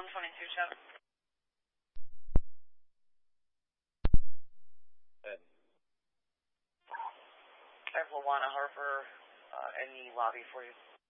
122, Chuck. I have Lawana Harper in the lobby for you.